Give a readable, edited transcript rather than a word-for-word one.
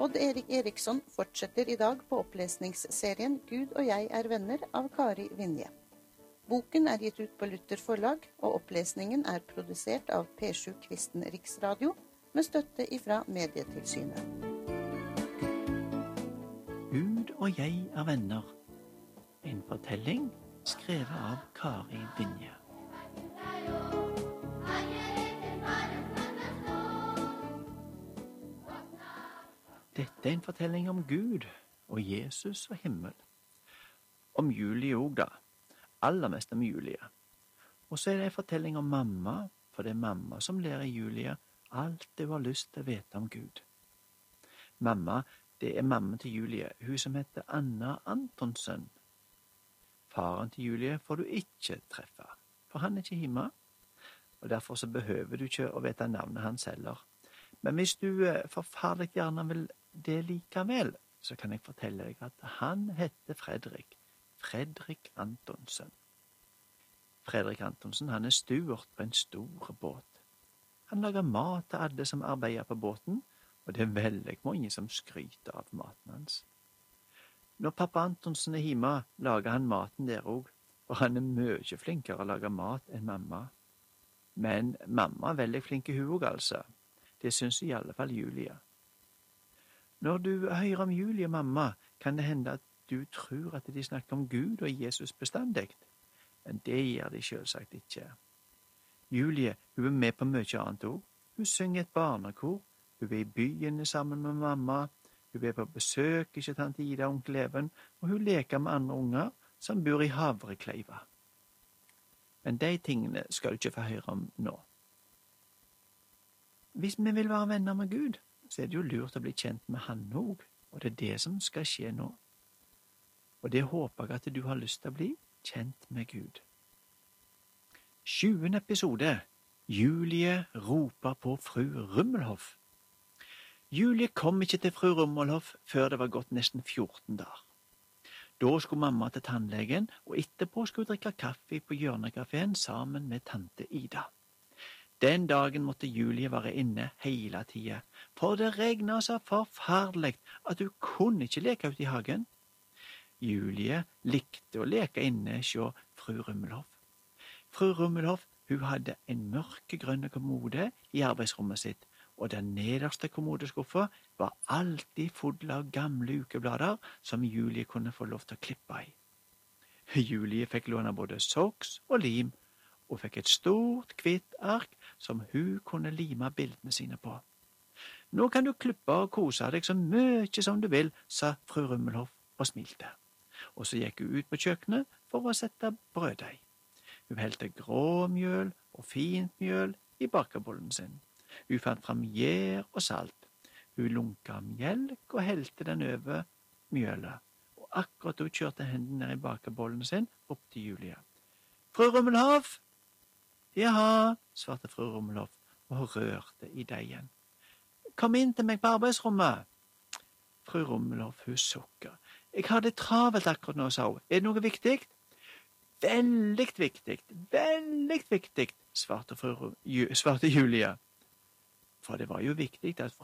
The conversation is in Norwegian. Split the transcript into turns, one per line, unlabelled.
Odd Erik Eriksson fortsetter i dag på opplesningsserien Gud og jeg er venner av Kari Vinje. Boken er gitt ut på Luther forlag, og opplesningen er produsert av P7 Kristen Riksradio med støtte ifra Medietilsynet.
Gud og jeg er venner. En fortelling skrevet av Kari Vinje. Dette er en fortelling om Gud og Jesus og himmel. Om Julie også da. Aller mest om Julie. Og så er det en fortelling om mamma, for det er mamma som lærer Julie alt det hun har lyst til å vite om Gud. Mamma, det er mamma til Julie, hun som heter Anna Antonsen. Faren til Julie får du ikke treffe, for han er ikke hjemme, og derfor så behøver du ikke å vite navnet hans heller. Men hvis du forferdelig gjerne vil det likevel, så kan jeg fortelle deg at han heter Fredrik Antonsen. Fredrik Antonsen, han er steward på en stor båt. Han lager mat til alle som arbeider på båten, og det er veldig mange som skryter av maten hans. Når pappa Antonsen er hjemme, lager han maten der også, og han er mye flinkere å lage mat enn mamma. Men mamma er veldig flink hun også, altså. Det synes i alle fall Julie. Når du hører om Julie og mamma, kan det hende at du tror at de snakker om Gud og Jesus bestandig. Men det gjør de selvsagt ikke. Julie, hun er med på mye annet også. Hun synger et barnekor, hun er i byen sammen med mamma, hun er på besøk ikke tante Ida og onkel Even, og hun leker med andre unger som bor i Havrekleiva. Men de tingene skal du ikke få høre om nå. Hvis vi vil være venner med Gud, så er det jo lurt å bli kjent med han også, og det er det som skal skje nå. Og det håper jeg at du har lyst til å bli kjent med Gud. 7. episode. Julie roper på fru Rummelhoff. Julie kom ikke til fru Rummelhoff før det var gått nesten 14 dager. Da skulle mamma til tannlegen, og etterpå skulle hun drikke kaffe på hjørnekaféen sammen med tante Ida. Den dagen måtte Julie være inne hele tiden, for det regnet så forferdelig at hun kunne ikke leke ut i hagen. Julie likte å leke inne hos fru Rummelhoff. Fru Rummelhoff, hun hadde en mørkegrønn kommode i arbeidsrommet sitt, og den nederste kommodeskuffa var alltid full av gamle ukeblader som Julie kunne få lov til å klippe i. Julie fikk låne både soks og lim, og fikk et stort, hvitt ark som hun kunne lime bildene sine på. Nå kan du klippe og kose deg så mye som du vil, sa fru Rummelhoff og smilte. Og så gikk hun ut på kjøkkenet for å sette brøddeig. Hun helte gråmjøl og fint mjøl i bakebollen sin. Hun fant fram gjær og salt. Hun lunka melk og helte den over mjølet. Og akkurat da hun kjørte hendene ned i bakebollen sin, ropte Julie. Fru Rummelhoff! Jaha, svarte fru Rummelhoff og rørte i deigen. Kom inn til meg på arbeidsrommet. Fru Rummelhoff, hun sukker. Jeg har det travelt akkurat nå, sa hun. Er det noe viktig? Veldig viktig, svarte Julie. For det var jo viktig at